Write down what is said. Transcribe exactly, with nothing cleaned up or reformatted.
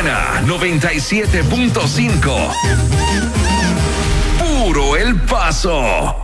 Buena noventa y siete punto cinco. Puro El Paso.